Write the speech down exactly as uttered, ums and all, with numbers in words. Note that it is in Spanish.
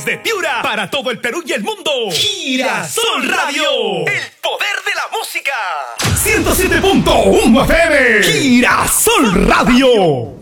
Desde Piura, para todo el Perú y el mundo. Girasol Radio. El poder de la música. ciento siete punto uno F M. Girasol Radio.